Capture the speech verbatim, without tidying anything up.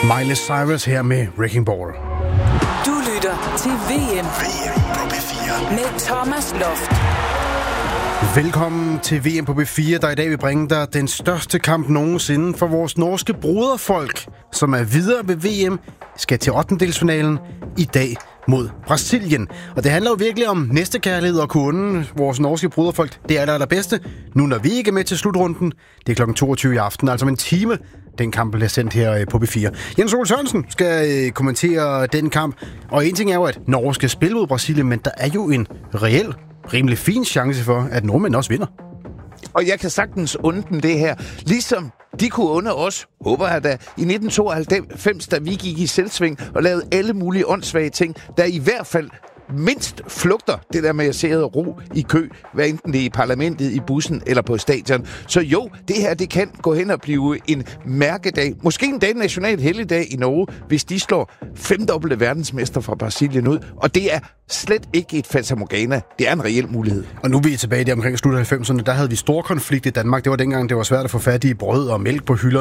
Miley Cyrus her med Wrecking Ball. Du lytter til V M. V M på B fire. Med Thomas Loft. Velkommen til V M på B fire, der i dag vil bringe dig den største kamp nogensinde for vores norske broderfolk, som er videre ved V M, skal til ottendedelsfinalen i dag mod Brasilien. Og det handler jo virkelig om næstekærlighed og kunne vores norske broderfolk. Det er det allerbedste. Nu når vi ikke er med til slutrunden, det er klokken toogtyve i aften, altså om en time. Den kamp bliver sendt her på B fire. Jens Ole Sørensen skal kommentere den kamp. Og en ting er jo, at Norge skal spille mod Brasilien, men der er jo en reel, rimelig fin chance for, at nordmænd også vinder. Og jeg kan sagtens unde dem det her. Ligesom de kunne unde os, håber jeg da, i nitten tooghalvfems, da vi gik i selvsving og lavede alle mulige åndssvage ting, der i hvert fald mindst flugter det der med at sidde og ro i kø, hvad enten det er i parlamentet, i bussen eller på stadion. Så jo, det her det kan gå hen og blive en mærkedag. Måske en dag national helligdag i Norge, hvis de slår femdobbelte verdensmester fra Brasilien ud. Og det er slet ikke et fatamorgana. Det er en reel mulighed. Og nu er vi tilbage der omkring slut halvfemserne. Der havde vi stor konflikt i Danmark. Det var dengang, det var svært at få fat i brød og mælk på hylderne.